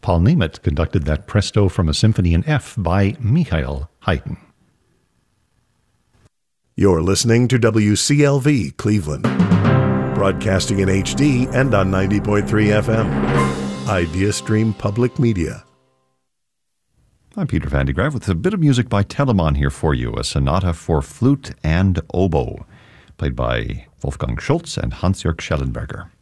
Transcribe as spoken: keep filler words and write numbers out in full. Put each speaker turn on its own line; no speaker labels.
Paul Nemeth conducted that presto from a symphony in F by Michael Haydn.
You're listening to W C L V Cleveland, broadcasting in H D and on ninety point three F M. IdeaStream Public Media.
I'm Peter Van de Graaff with a bit of music by Telemann here for you, a sonata for flute and oboe, played by Wolfgang Schultz and Hans-Jörg Schellenberger.